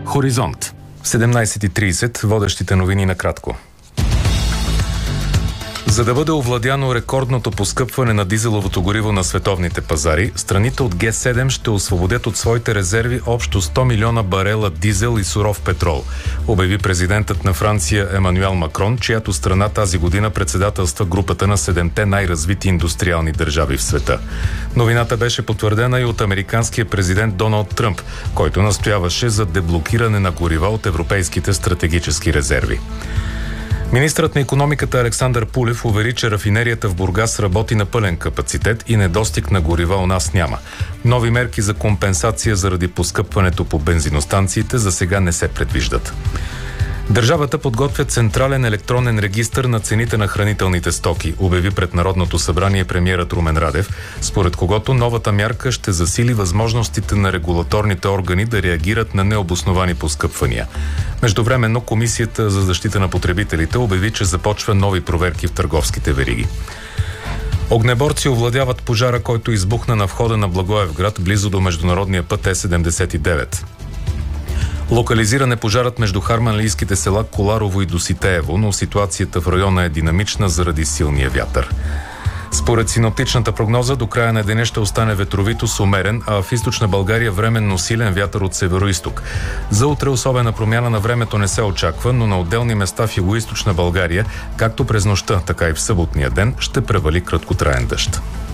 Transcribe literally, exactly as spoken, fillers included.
Хоризонт. В седемнайсет и трийсет водещите новини накратко. За да бъде овладяно рекордното поскъпване на дизеловото гориво на световните пазари, страните от Ге седем ще освободят от своите резерви общо сто милиона барела дизел и суров петрол, обяви президентът на Франция Емануел Макрон, чиято страна тази година председателства групата на седемте най-развити индустриални държави в света. Новината беше потвърдена и от американския президент Доналд Тръмп, който настояваше за деблокиране на горива от европейските стратегически резерви. Министърът на икономиката Александър Пулев увери, че рафинерията в Бургас работи на пълен капацитет и недостиг на горива у нас няма. Нови мерки за компенсация заради поскъпването по бензиностанциите за сега не се предвиждат. Държавата подготвя централен електронен регистър на цените на хранителните стоки, обяви пред Народното събрание премиерът Румен Радев, според когото новата мярка ще засили възможностите на регулаторните органи да реагират на необосновани поскъпвания. Междувременно Комисията за защита на потребителите обяви, че започва нови проверки в търговските вериги. Огнеборци овладяват пожара, който избухна на входа на Благоевград, близо до международния път Е седемдесет и девет. Локализиран е пожарът между харманлийските села Коларово и Доситеево, но ситуацията в района е динамична заради силния вятър. Според синоптичната прогноза, до края на деня ще остане ветровито с умерен, а в източна България временно силен вятър от североизток. За утре особена промяна на времето не се очаква, но на отделни места в югоизточна България, както през нощта, така и в съботния ден, ще превали краткотраен дъжд.